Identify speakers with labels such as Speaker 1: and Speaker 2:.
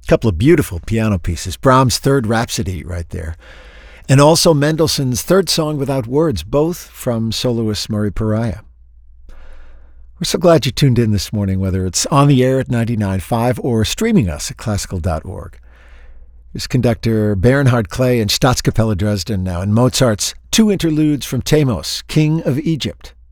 Speaker 1: A couple of beautiful piano pieces. Brahms' Third Rhapsody right there. And also Mendelssohn's Third Song Without Words, both from soloist Murray Pariah. We're so glad you tuned in this morning, whether it's on the air at 99.5 or streaming us at classical.org. Here's conductor Bernhard Clay and Staatskapelle Dresden now in Mozart's two interludes from Themos, King of Egypt.